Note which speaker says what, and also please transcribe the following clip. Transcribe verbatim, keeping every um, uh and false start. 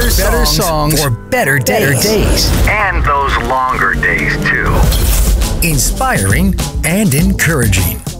Speaker 1: better, better songs, for better days. better days.
Speaker 2: And those longer days, too.
Speaker 1: Inspiring and encouraging.